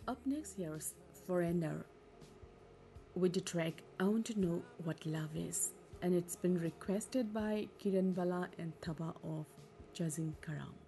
Up next, here's Foreigner with the track I Want to Know What Love Is, and it's been requested by Kiran Bala and Thaba of Jazin Karam.